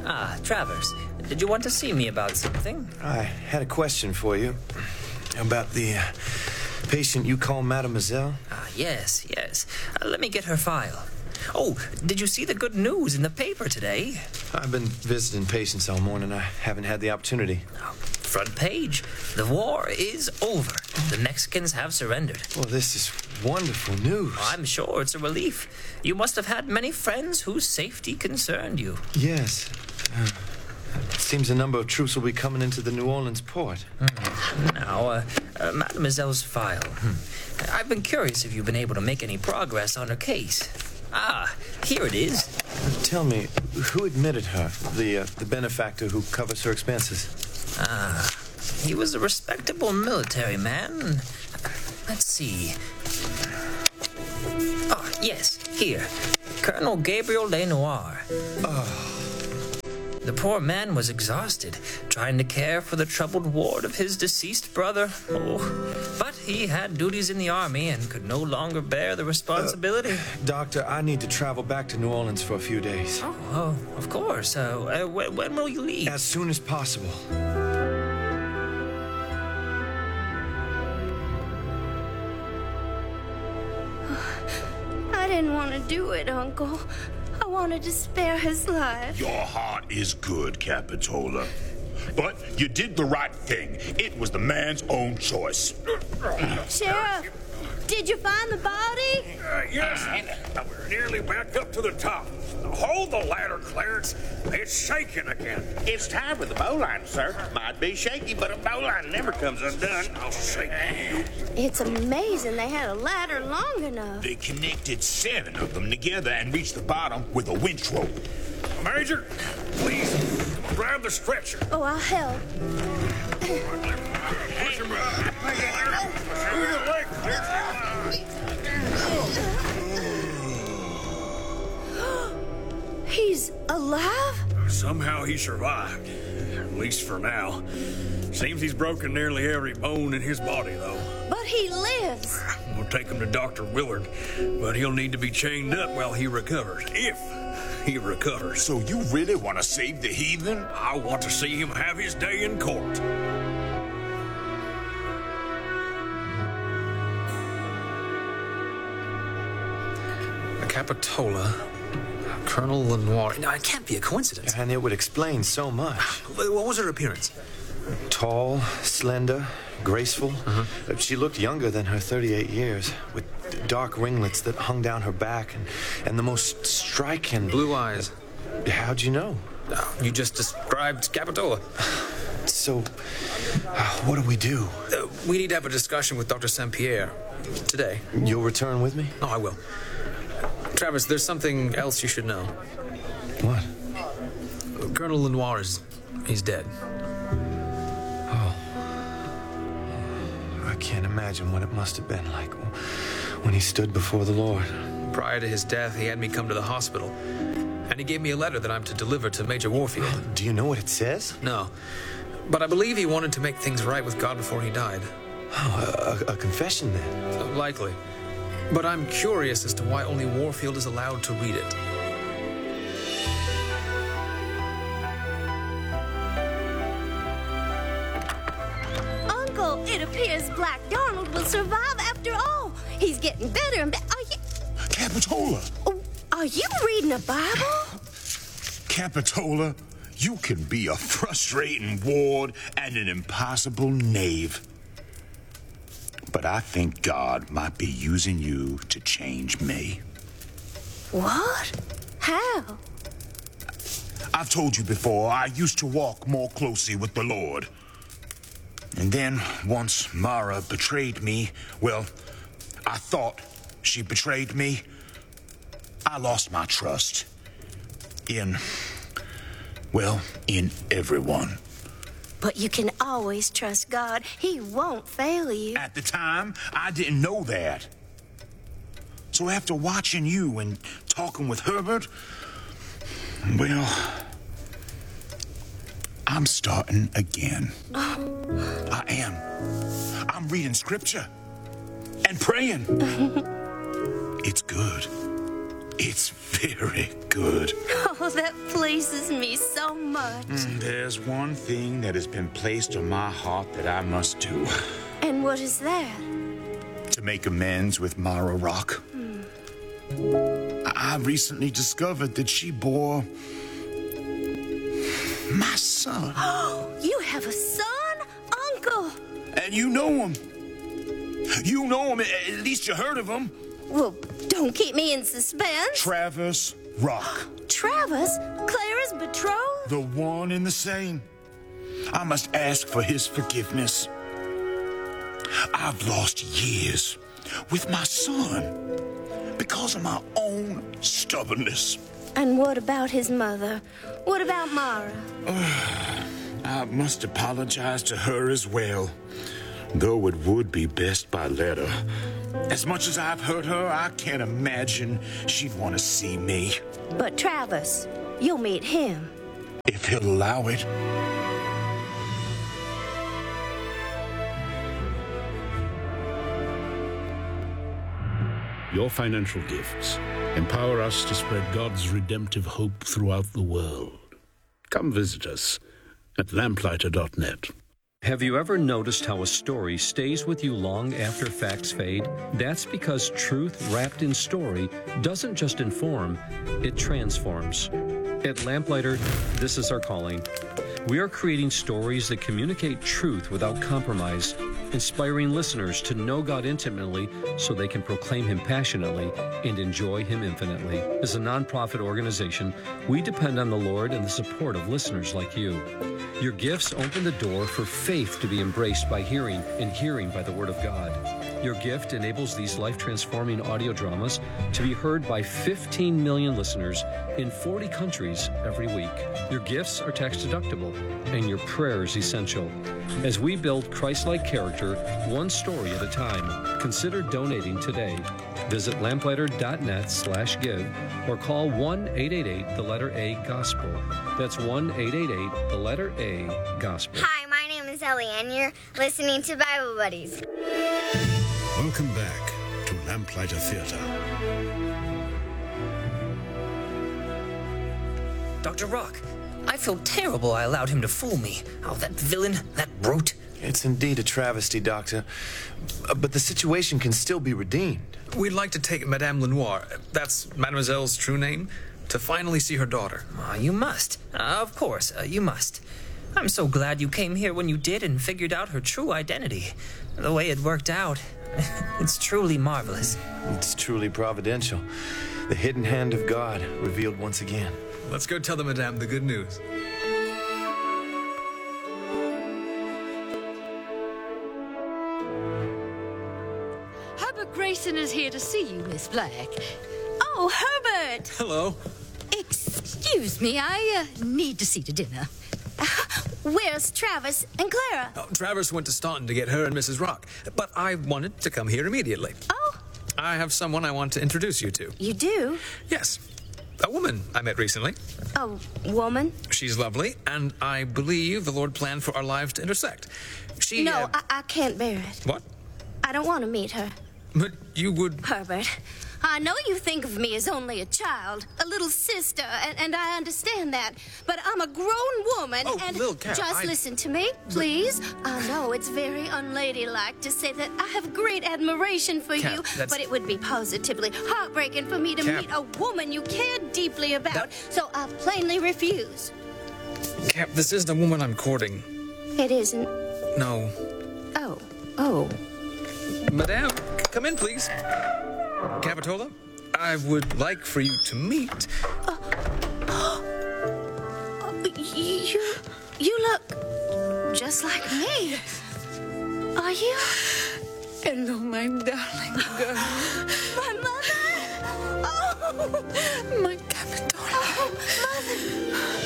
Ah, Travers, did you want to see me about something? I had a question for you about the patient you call Mademoiselle. Ah, yes. Let me get her file. Oh, did you see the good news in the paper today? I've been visiting patients all morning. I haven't had the opportunity. Oh, front page. The war is over. The Mexicans have surrendered. Well, this is wonderful news. I'm sure it's a relief. You must have had many friends whose safety concerned you. Yes. It seems a number of troops will be coming into the New Orleans port. Now, Mademoiselle's file. I've been curious if you've been able to make any progress on her case. Ah, here it is. Tell me, who admitted her? The benefactor who covers her expenses? Ah, he was a respectable military man. Let's see. Oh, yes, here. Colonel Gabriel Lenoir. Oh. The poor man was exhausted, trying to care for the troubled ward of his deceased brother. Oh, but he had duties in the army and could no longer bear the responsibility. Doctor, I need to travel back to New Orleans for a few days. Oh, of course. When will you leave? As soon as possible. I didn't want to do it, Uncle. I wanted to spare his life. Your heart is good, Capitola. But you did the right thing. It was the man's own choice. Sheriff, did you find the body? Yes, we're nearly back up to the top. Hold the ladder, Clarence. It's shaking again. It's time for the bowline, sir. Might be shaky, but a bowline never comes undone. I'll shake you. It's amazing they had a ladder long enough. They connected 7 of them together and reached the bottom with a winch rope. Major, please grab the stretcher. Oh, I'll help. Push him back. Move your leg. He's alive? Somehow he survived. At least for now. Seems he's broken nearly every bone in his body, though. But he lives. We'll take him to Dr. Willard, but he'll need to be chained up while he recovers. If he recovers. So you really want to save the heathen? I want to see him have his day in court. Capitola, Colonel Lenoir. No, it can't be a coincidence. And it would explain so much. What was her appearance? Tall, slender, graceful. She looked younger than her 38 years, with dark ringlets that hung down her back and the most striking... Blue eyes. How'd you know? You just described Capitola. So, what do we do? We need to have a discussion with Dr. St. Pierre today. You'll return with me? Oh, I will. Travis, there's something else you should know. What? Colonel Lenoir he's dead. Oh. I can't imagine what it must have been like when he stood before the Lord. Prior to his death, he had me come to the hospital. And he gave me a letter that I'm to deliver to Major Warfield. Do you know what it says? No. But I believe he wanted to make things right with God before he died. Oh, a confession then? Likely. But I'm curious as to why only Warfield is allowed to read it. Uncle, it appears Black Donald will survive after all. He's getting better and better. Capitola! Oh, are you reading a Bible? Capitola, you can be a frustrating ward and an impossible knave. But I think God might be using you to change me. What? How? I've told you before, I used to walk more closely with the Lord. And then, once Mara betrayed me, well, I thought she betrayed me. I lost my trust in everyone. But you can always trust God. He won't fail you. At the time, I didn't know that. So after watching you and talking with Herbert, well, I'm starting again. I am. I'm reading scripture and praying. It's good. It's very good. Oh, that pleases me so much. There's one thing that has been placed on my heart that I must do. And what is that? To make amends with Mara Rock. I recently discovered that she bore my son. Oh, you have a son, Uncle? And you know him. You know him. At least you heard of him. Well, don't keep me in suspense. Travis Rock. Travis? Clara's betrothed? The one and the same. I must ask for his forgiveness. I've lost years with my son because of my own stubbornness. And what about his mother? What about Mara? I must apologize to her as well, though it would be best by letter. As much as I've hurt her, I can't imagine she'd want to see me. But Travis, you'll meet him. If he'll allow it. Your financial gifts empower us to spread God's redemptive hope throughout the world. Come visit us at lamplighter.net. Have you ever noticed how a story stays with you long after facts fade? That's because truth wrapped in story doesn't just inform, it transforms. At Lamplighter, this is our calling. We are creating stories that communicate truth without compromise, inspiring listeners to know God intimately so they can proclaim Him passionately and enjoy Him infinitely. As a nonprofit organization, we depend on the Lord and the support of listeners like you. Your gifts open the door for faith to be embraced by hearing and hearing by the Word of God. Your gift enables these life-transforming audio dramas to be heard by 15 million listeners in 40 countries every week. Your gifts are tax-deductible, and your prayers essential. As we build Christ-like character, one story at a time, consider donating today. Visit lamplighter.net/give or call 1-888-A-GOSPEL. That's 1-888-A-GOSPEL. Hi, my name is Ellie, and you're listening to Bible Buddies. Welcome back to Lamplighter Theatre. Dr. Rock, I feel terrible I allowed him to fool me. Oh, that villain, that brute. It's indeed a travesty, Doctor. But the situation can still be redeemed. We'd like to take Madame Lenoir, that's Mademoiselle's true name, to finally see her daughter. You must. Of course, you must. I'm so glad you came here when you did and figured out her true identity. The way it worked out, it's truly marvelous. It's truly providential. The hidden hand of God revealed once again. Let's go tell the Madame the good news. Herbert Grayson is here to see you, Miss Black. Oh, Herbert! Hello. Excuse me, I need to see to dinner. Where's Travis and Clara? Oh, Travis went to Staunton to get her and Mrs. Rock, but I wanted to come here immediately. Oh. I have someone I want to introduce you to. You do? Yes. A woman I met recently. A woman? She's lovely, and I believe the Lord planned for our lives to intersect. She... No, I can't bear it. What? I don't want to meet her. But you would... Herbert, I know you think of me as only a child, a little sister, and I understand that. But I'm a grown woman, and... Lil' Cat, just listen to me, please. I know it's very unladylike to say that I have great admiration for Cat, you, that's... but it would be positively heartbreaking for me to Cap. meet a woman you care deeply about, so I plainly refuse. Cap, this isn't a woman I'm courting. It isn't. No. Oh. Madame, come in, please. Capitola, I would like for you to meet... You look just like me. Are you? Hello, my darling girl. My mother? Oh! My Capitola. Oh, Mother.